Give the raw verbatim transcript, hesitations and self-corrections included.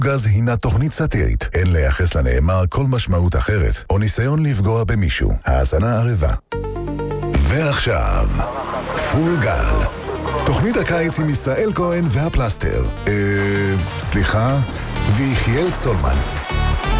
גז הינה תוכנית סאטירית. אין לייחס לנאמר כל משמעות אחרת, או ניסיון לפגוע במישהו. האזנה ערבה. ועכשיו, פול גל. תוכנית הקיץ עם ישראל כהן והפלסטר. אה... סליחה, ויחיאל צולמן.